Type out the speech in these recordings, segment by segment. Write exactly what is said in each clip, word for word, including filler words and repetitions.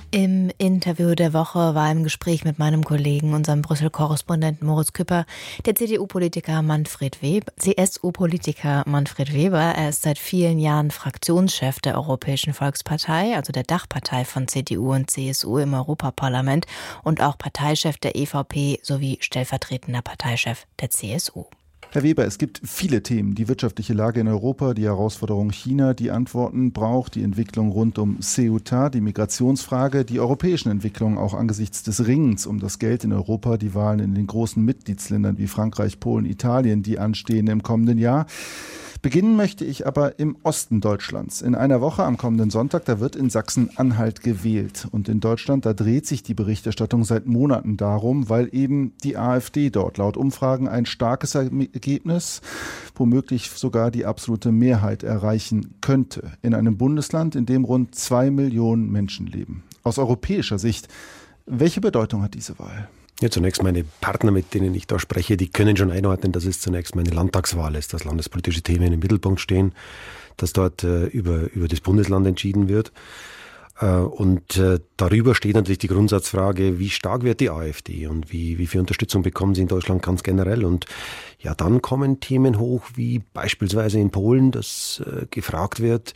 Im Interview der Woche war im Gespräch mit meinem Kollegen, unserem Brüssel-Korrespondenten Moritz Küpper, der C D U-Politiker Manfred Weber, C S U-Politiker Manfred Weber. Er ist seit vielen Jahren Fraktionschef der Europäischen Volkspartei, also der Dachpartei von C D U und C S U im Europaparlament, und auch Parteichef der E V P sowie stellvertretender Parteichef der C S U. Herr Weber, es gibt viele Themen. Die wirtschaftliche Lage in Europa, die Herausforderung China, die Antworten braucht, die Entwicklung rund um Ceuta, die Migrationsfrage, die europäischen Entwicklungen auch angesichts des Ringens um das Geld in Europa, die Wahlen in den großen Mitgliedsländern wie Frankreich, Polen, Italien, die anstehen im kommenden Jahr. Beginnen möchte ich aber im Osten Deutschlands. In einer Woche am kommenden Sonntag, da wird in Sachsen-Anhalt gewählt. Und in Deutschland, da dreht sich die Berichterstattung seit Monaten darum, weil eben die AfD dort laut Umfragen ein starkes Ergebnis, womöglich sogar die absolute Mehrheit erreichen könnte. In einem Bundesland, in dem rund zwei Millionen Menschen leben. Aus europäischer Sicht, welche Bedeutung hat diese Wahl? Ja, zunächst meine Partner, mit denen ich da spreche, die können schon einordnen, dass es zunächst meine Landtagswahl ist, dass landespolitische Themen im Mittelpunkt stehen, dass dort äh, über, über das Bundesland entschieden wird. Äh, und äh, darüber steht natürlich die Grundsatzfrage, wie stark wird die AfD und wie, wie viel Unterstützung bekommen sie in Deutschland ganz generell. Und ja, dann kommen Themen hoch, wie beispielsweise in Polen, dass äh, gefragt wird,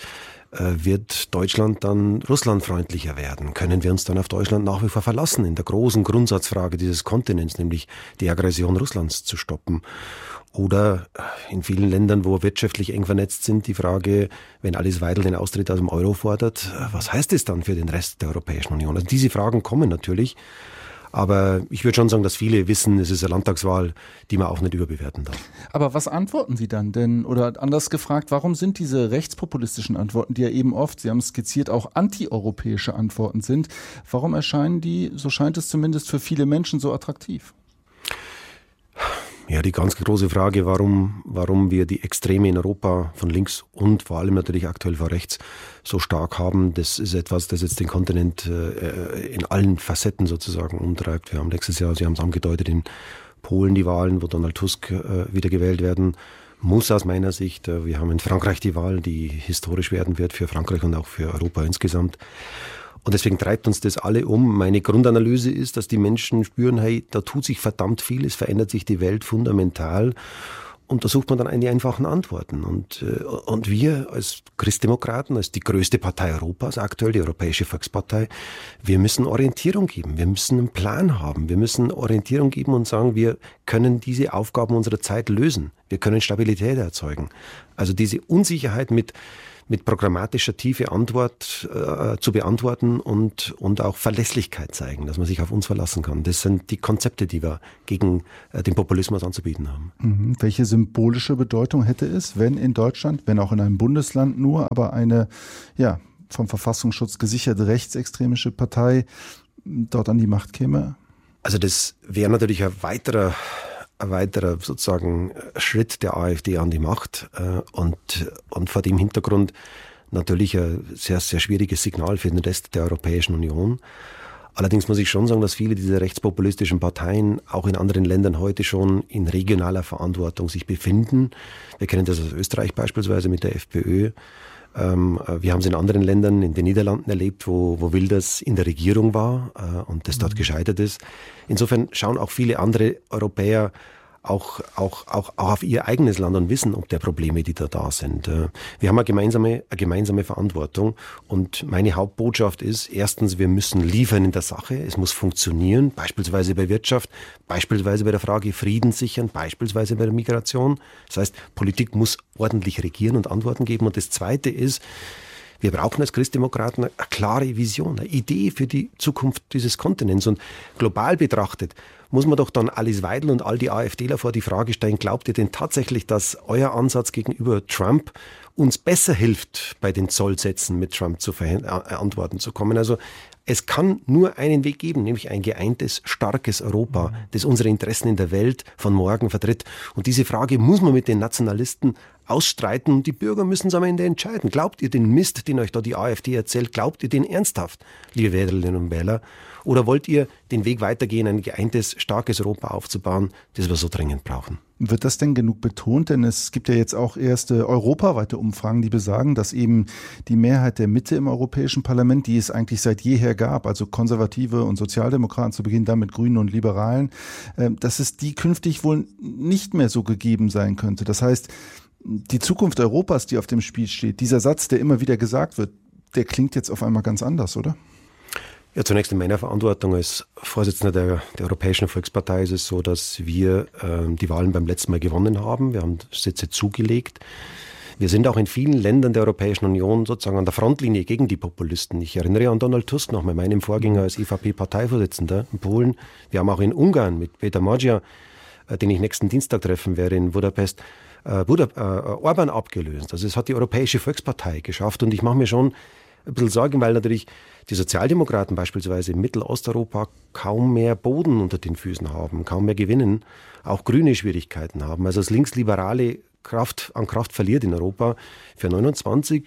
wird Deutschland dann russlandfreundlicher werden? Können wir uns dann auf Deutschland nach wie vor verlassen in der großen Grundsatzfrage dieses Kontinents, nämlich die Aggression Russlands zu stoppen? Oder in vielen Ländern, wo wirtschaftlich eng vernetzt sind, die Frage, wenn Alice Weidel den Austritt aus dem Euro fordert, was heißt es dann für den Rest der Europäischen Union? Also diese Fragen kommen natürlich. Aber ich würde schon sagen, dass viele wissen, es ist eine Landtagswahl, die man auch nicht überbewerten darf. Aber was antworten Sie dann denn? Oder anders gefragt, warum sind diese rechtspopulistischen Antworten, die ja eben oft, Sie haben es skizziert, auch antieuropäische Antworten sind, warum erscheinen die, so scheint es zumindest für viele Menschen, so attraktiv? Ja, die ganz große Frage, warum, warum wir die Extreme in Europa von links und vor allem natürlich aktuell von rechts so stark haben, das ist etwas, das jetzt den Kontinent äh, in allen Facetten sozusagen umtreibt. Wir haben nächstes Jahr, Sie haben es angedeutet, in Polen die Wahlen, wo Donald Tusk äh, wieder gewählt werden muss aus meiner Sicht. Wir haben in Frankreich die Wahl, die historisch werden wird für Frankreich und auch für Europa insgesamt. Und deswegen treibt uns das alle um. Meine Grundanalyse ist, dass die Menschen spüren, hey, da tut sich verdammt viel, es verändert sich die Welt fundamental. Und da sucht man dann eine einfachen Antworten. Und, und wir als Christdemokraten, als die größte Partei Europas, aktuell die Europäische Volkspartei, wir müssen Orientierung geben, wir müssen einen Plan haben, wir müssen Orientierung geben und sagen, wir können diese Aufgaben unserer Zeit lösen. Wir können Stabilität erzeugen. Also diese Unsicherheit mit mit programmatischer Tiefe Antwort äh, zu beantworten und, und auch Verlässlichkeit zeigen, dass man sich auf uns verlassen kann. Das sind die Konzepte, die wir gegen äh, den Populismus anzubieten haben. Mhm. Welche symbolische Bedeutung hätte es, wenn in Deutschland, wenn auch in einem Bundesland nur, aber eine ja, vom Verfassungsschutz gesicherte rechtsextremische Partei dort an die Macht käme? Also das wäre natürlich ein weiterer ein weiterer sozusagen Schritt der AfD an die Macht äh, und, und vor dem Hintergrund natürlich ein sehr, sehr schwieriges Signal für den Rest der Europäischen Union. Allerdings muss ich schon sagen, dass viele dieser rechtspopulistischen Parteien auch in anderen Ländern heute schon in regionaler Verantwortung sich befinden. Wir kennen das aus Österreich beispielsweise mit der FPÖ. Ähm, wir haben es in anderen Ländern, in den Niederlanden erlebt, wo, wo Wilders in der Regierung war äh, und das dort gescheitert ist. Insofern schauen auch viele andere Europäer auch, auch, auch, auch auf ihr eigenes Land und wissen um der Probleme, die da da sind. Äh, wir haben eine gemeinsame, eine gemeinsame Verantwortung und meine Hauptbotschaft ist, erstens, wir müssen liefern in der Sache, es muss funktionieren, beispielsweise bei Wirtschaft, beispielsweise bei der Frage Frieden sichern, beispielsweise bei der Migration. Das heißt, Politik muss ordentlich regieren und Antworten geben. Und das Zweite ist, wir brauchen als Christdemokraten eine klare Vision, eine Idee für die Zukunft dieses Kontinents. Und global betrachtet muss man doch dann Alice Weidel und all die AfDler vor die Frage stellen, glaubt ihr denn tatsächlich, dass euer Ansatz gegenüber Trump uns besser hilft, bei den Zollsätzen mit Trump zu verantworten zu kommen? Also es kann nur einen Weg geben, nämlich ein geeintes, starkes Europa, das unsere Interessen in der Welt von morgen vertritt. Und diese Frage muss man mit den Nationalisten ausstreiten und die Bürger müssen es am Ende entscheiden. Glaubt ihr den Mist, den euch da die AfD erzählt, glaubt ihr den ernsthaft, liebe Wählerinnen und Wähler? Oder wollt ihr den Weg weitergehen, ein geeintes, starkes Europa aufzubauen, das wir so dringend brauchen. Wird das denn genug betont? Denn es gibt ja jetzt auch erste europaweite Umfragen, die besagen, dass eben die Mehrheit der Mitte im Europäischen Parlament, die es eigentlich seit jeher gab, also Konservative und Sozialdemokraten zu Beginn, dann mit Grünen und Liberalen, dass es die künftig wohl nicht mehr so gegeben sein könnte. Das heißt, die Zukunft Europas, die auf dem Spiel steht, dieser Satz, der immer wieder gesagt wird, der klingt jetzt auf einmal ganz anders, oder? Ja, zunächst in meiner Verantwortung als Vorsitzender der, der Europäischen Volkspartei ist es so, dass wir äh, die Wahlen beim letzten Mal gewonnen haben. Wir haben Sitze zugelegt. Wir sind auch in vielen Ländern der Europäischen Union sozusagen an der Frontlinie gegen die Populisten. Ich erinnere an Donald Tusk noch mal, meinem Vorgänger als E V P-Parteivorsitzender in Polen. Wir haben auch in Ungarn mit Peter Magyar, äh, den ich nächsten Dienstag treffen werde in Budapest, äh, Buda, äh, Orban abgelöst. Also es hat die Europäische Volkspartei geschafft und ich mache mir schon ein bisschen Sorgen, weil natürlich die Sozialdemokraten beispielsweise in Mittelosteuropa kaum mehr Boden unter den Füßen haben, kaum mehr gewinnen, auch Grüne Schwierigkeiten haben. Also das linksliberale Kraft an Kraft verliert in Europa. Für neunundzwanzig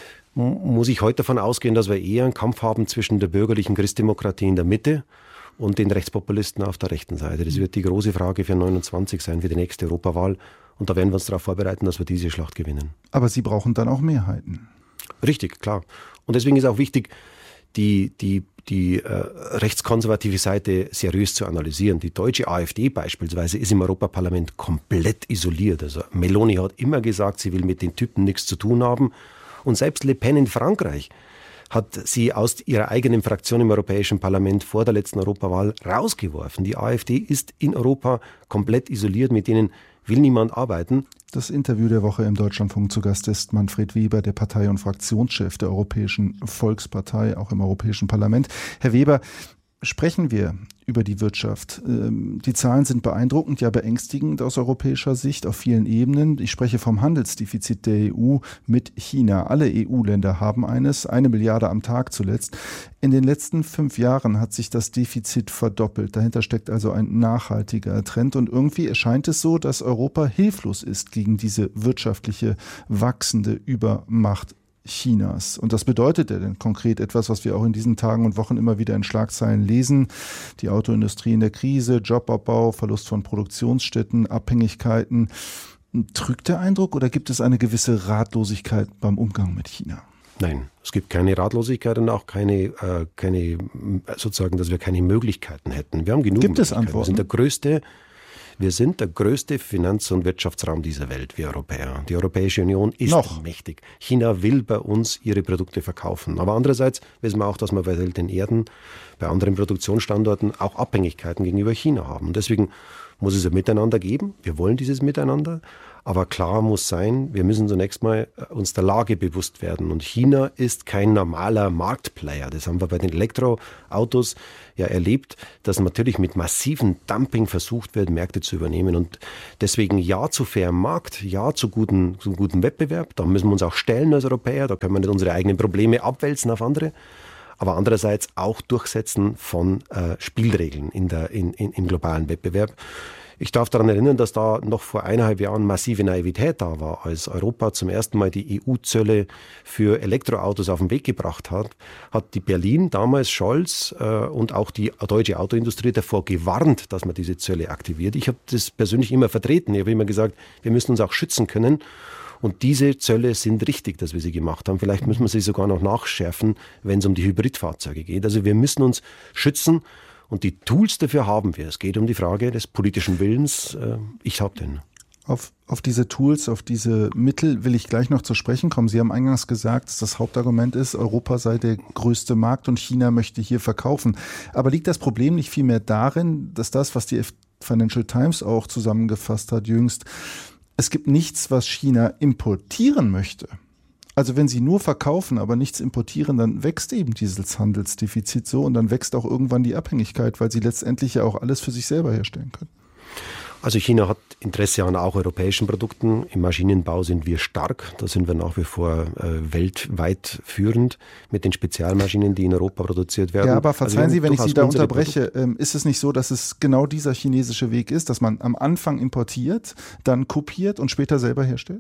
muss ich heute davon ausgehen, dass wir eher einen Kampf haben zwischen der bürgerlichen Christdemokratie in der Mitte und den Rechtspopulisten auf der rechten Seite. Das wird die große Frage für neunundzwanzig sein, für die nächste Europawahl. Und da werden wir uns darauf vorbereiten, dass wir diese Schlacht gewinnen. Aber Sie brauchen dann auch Mehrheiten. Richtig, klar. Und deswegen ist auch wichtig, die, die, die äh, rechtskonservative Seite seriös zu analysieren. Die deutsche AfD beispielsweise ist im Europaparlament komplett isoliert. Also Meloni hat immer gesagt, sie will mit den Typen nichts zu tun haben. Und selbst Le Pen in Frankreich hat sie aus ihrer eigenen Fraktion im Europäischen Parlament vor der letzten Europawahl rausgeworfen. Die AfD ist in Europa komplett isoliert, mit denen will niemand arbeiten. Das Interview der Woche im Deutschlandfunk. Zu Gast ist Manfred Weber, der Partei- und Fraktionschef der Europäischen Volkspartei, auch im Europäischen Parlament. Herr Weber, sprechen wir über die Wirtschaft. Die Zahlen sind beeindruckend, ja beängstigend aus europäischer Sicht auf vielen Ebenen. Ich spreche vom Handelsdefizit der E U mit China. Alle E U-Länder haben eines, eine Milliarde am Tag zuletzt. In den letzten fünf Jahren hat sich das Defizit verdoppelt. Dahinter steckt also ein nachhaltiger Trend. Und irgendwie erscheint es so, dass Europa hilflos ist gegen diese wirtschaftliche, wachsende Übermacht Chinas. Und das bedeutet ja denn konkret etwas, was wir auch in diesen Tagen und Wochen immer wieder in Schlagzeilen lesen. Die Autoindustrie in der Krise, Jobabbau, Verlust von Produktionsstätten, Abhängigkeiten. Trügt der Eindruck oder gibt es eine gewisse Ratlosigkeit beim Umgang mit China? Nein, es gibt keine Ratlosigkeit und auch keine, äh, keine sozusagen, dass wir keine Möglichkeiten hätten. Wir haben genug Gibt es Möglichkeiten. Antworten? Wir sind der größte Wir sind der größte Finanz- und Wirtschaftsraum dieser Welt, wir Europäer. Die Europäische Union ist Noch. mächtig. China will bei uns ihre Produkte verkaufen. Aber andererseits wissen wir auch, dass wir bei den Erden, bei anderen Produktionsstandorten auch Abhängigkeiten gegenüber China haben. Und deswegen muss es ein Miteinander geben. Wir wollen dieses Miteinander. Aber klar muss sein, wir müssen zunächst mal uns der Lage bewusst werden. Und China ist kein normaler Marktplayer. Das haben wir bei den Elektroautos ja erlebt, dass natürlich mit massivem Dumping versucht wird, Märkte zu übernehmen. Und deswegen ja zu fairem Markt, ja zu guten, zu gutem Wettbewerb. Da müssen wir uns auch stellen als Europäer. Da können wir nicht unsere eigenen Probleme abwälzen auf andere. Aber andererseits auch Durchsetzen von äh, Spielregeln in der, in, in, im globalen Wettbewerb. Ich darf daran erinnern, dass da noch vor eineinhalb Jahren massive Naivität da war, als Europa zum ersten Mal die E U-Zölle für Elektroautos auf den Weg gebracht hat, hat die Berlin, damals Scholz äh, und auch die deutsche Autoindustrie davor gewarnt, dass man diese Zölle aktiviert. Ich habe das persönlich immer vertreten. Ich habe immer gesagt, wir müssen uns auch schützen können. Und diese Zölle sind richtig, dass wir sie gemacht haben. Vielleicht müssen wir sie sogar noch nachschärfen, wenn es um die Hybridfahrzeuge geht. Also wir müssen uns schützen. Und die Tools dafür haben wir. Es geht um die Frage des politischen Willens. Ich habe den. Auf, auf diese Tools, auf diese Mittel will ich gleich noch zu sprechen kommen. Sie haben eingangs gesagt, dass das Hauptargument ist, Europa sei der größte Markt und China möchte hier verkaufen. Aber liegt das Problem nicht vielmehr darin, dass das, was die Financial Times auch zusammengefasst hat jüngst, es gibt nichts, was China importieren möchte? Also wenn sie nur verkaufen, aber nichts importieren, dann wächst eben dieses Handelsdefizit so und dann wächst auch irgendwann die Abhängigkeit, weil sie letztendlich ja auch alles für sich selber herstellen können. Also China hat Interesse an auch europäischen Produkten. Im Maschinenbau sind wir stark. Da sind wir nach wie vor äh, weltweit führend mit den Spezialmaschinen, die in Europa produziert werden. Ja, aber verzeihen also Sie, wenn ich Sie da unterbreche, Produkte. Ist es nicht so, dass es genau dieser chinesische Weg ist, dass man am Anfang importiert, dann kopiert und später selber herstellt?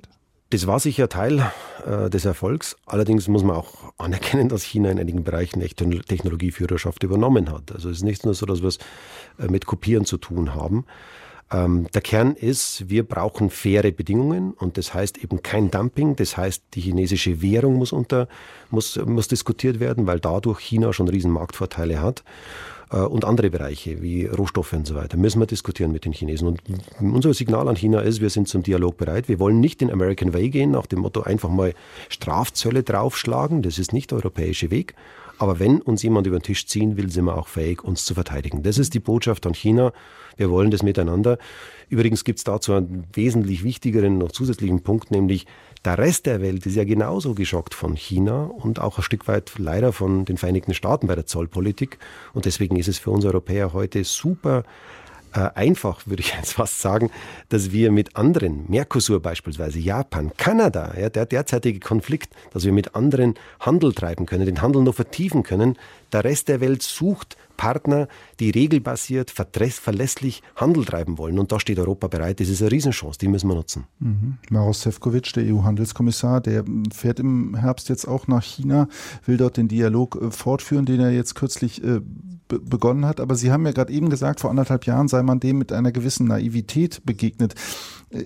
Das war sicher Teil äh, des Erfolgs. Allerdings muss man auch anerkennen, dass China in einigen Bereichen echt Technologieführerschaft übernommen hat. Also es ist nicht nur so, dass wir es äh, mit Kopieren zu tun haben. Ähm, der Kern ist, wir brauchen faire Bedingungen und das heißt eben kein Dumping. Das heißt, die chinesische Währung muss, unter, muss, muss diskutiert werden, weil dadurch China schon riesen Marktvorteile hat. Und andere Bereiche wie Rohstoffe und so weiter müssen wir diskutieren mit den Chinesen. Und unser Signal an China ist, wir sind zum Dialog bereit. Wir wollen nicht den American Way gehen, nach dem Motto einfach mal Strafzölle draufschlagen. Das ist nicht der europäische Weg. Aber wenn uns jemand über den Tisch ziehen will, sind wir auch fähig, uns zu verteidigen. Das ist die Botschaft an China. Wir wollen das miteinander. Übrigens gibt es dazu einen wesentlich wichtigeren, noch zusätzlichen Punkt, nämlich der Rest der Welt ist ja genauso geschockt von China und auch ein Stück weit leider von den Vereinigten Staaten bei der Zollpolitik. Und deswegen ist es für uns Europäer heute super äh, einfach, würde ich jetzt fast sagen, dass wir mit anderen, Mercosur beispielsweise, Japan, Kanada, ja, der derzeitige Konflikt, dass wir mit anderen Handel treiben können, den Handel noch vertiefen können. Der Rest der Welt sucht Partner, die regelbasiert, verlässlich Handel treiben wollen. Und da steht Europa bereit. Das ist eine Riesenchance, die müssen wir nutzen. Mhm. Maroš Šefčovič, der E U-Handelskommissar, der fährt im Herbst jetzt auch nach China, will dort den Dialog äh, fortführen, den er jetzt kürzlich äh, be- begonnen hat. Aber Sie haben ja gerade eben gesagt, vor anderthalb Jahren sei man dem mit einer gewissen Naivität begegnet. Äh,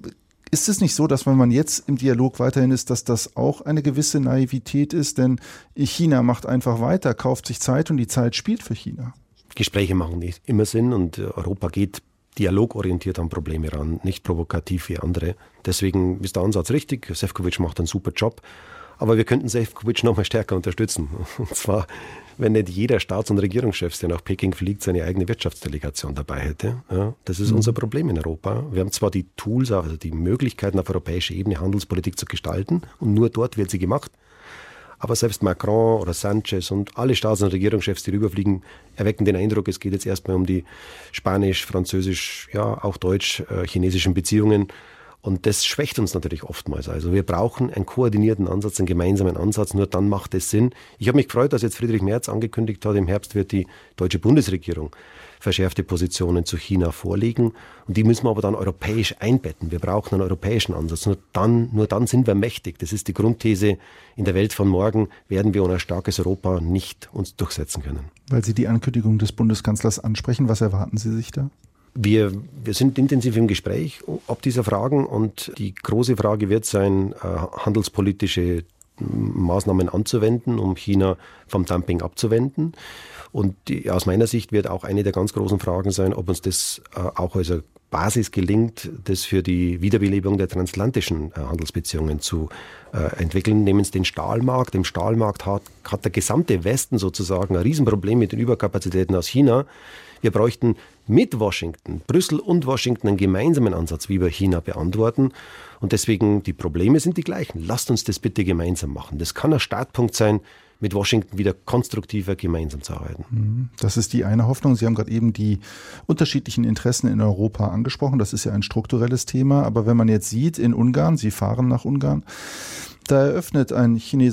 Ist es nicht so, dass wenn man jetzt im Dialog weiterhin ist, dass das auch eine gewisse Naivität ist? Denn China macht einfach weiter, kauft sich Zeit und die Zeit spielt für China. Gespräche machen nicht immer Sinn und Europa geht dialogorientiert an Probleme ran, nicht provokativ wie andere. Deswegen ist der Ansatz richtig. Šefčovič macht einen super Job. Aber wir könnten Šefčovič noch mal stärker unterstützen. Und zwar, wenn nicht jeder Staats- und Regierungschef, der nach Peking fliegt, seine eigene Wirtschaftsdelegation dabei hätte. Ja, das ist mhm. unser Problem in Europa. Wir haben zwar die Tools, also die Möglichkeiten auf europäischer Ebene Handelspolitik zu gestalten und nur dort wird sie gemacht. Aber selbst Macron oder Sanchez und alle Staats- und Regierungschefs, die rüberfliegen, erwecken den Eindruck, es geht jetzt erstmal um die spanisch, französisch, ja auch deutsch-chinesischen Beziehungen. Und das schwächt uns natürlich oftmals. Also wir brauchen einen koordinierten Ansatz, einen gemeinsamen Ansatz. Nur dann macht es Sinn. Ich habe mich gefreut, dass jetzt Friedrich Merz angekündigt hat, im Herbst wird die deutsche Bundesregierung verschärfte Positionen zu China vorlegen. Und die müssen wir aber dann europäisch einbetten. Wir brauchen einen europäischen Ansatz. Nur dann, nur dann sind wir mächtig. Das ist die Grundthese. In der Welt von morgen werden wir ohne ein starkes Europa nicht uns durchsetzen können. Weil Sie die Ankündigung des Bundeskanzlers ansprechen, was erwarten Sie sich da? Wir, wir sind intensiv im Gespräch ob dieser Fragen und die große Frage wird sein, äh, handelspolitische Maßnahmen anzuwenden, um China vom Dumping abzuwenden. Und die, aus meiner Sicht wird auch eine der ganz großen Fragen sein, ob uns das äh, auch als eine Basis gelingt, das für die Wiederbelebung der transatlantischen äh, Handelsbeziehungen zu äh, entwickeln. Nehmen Sie den Stahlmarkt. Im Stahlmarkt hat, hat der gesamte Westen sozusagen ein Riesenproblem mit den Überkapazitäten aus China. Wir bräuchten mit Washington, Brüssel und Washington einen gemeinsamen Ansatz, wie wir China beantworten. Und deswegen, die Probleme sind die gleichen. Lasst uns das bitte gemeinsam machen. Das kann ein Startpunkt sein, mit Washington wieder konstruktiver gemeinsam zu arbeiten. Das ist die eine Hoffnung. Sie haben gerade eben die unterschiedlichen Interessen in Europa angesprochen. Das ist ja ein strukturelles Thema. Aber wenn man jetzt sieht, in Ungarn, Sie fahren nach Ungarn, da eröffnet ein chinesischer